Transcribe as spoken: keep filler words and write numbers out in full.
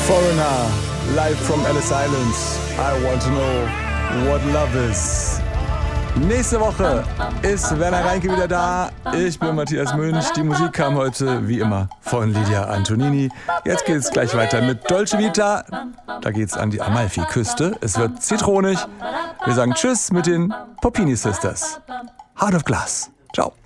Foreigner, live from Ellis Islands. I want to know what love is. Nächste Woche ist Werner Reinke wieder da. Ich bin Matthias Münch. Die Musik kam heute, wie immer, von Lydia Antonini. Jetzt geht's gleich weiter mit Dolce Vita. Da geht's an die Amalfi-Küste. Es wird zitronig. Wir sagen Tschüss mit den Popini Sisters. Heart of Glass. Ciao.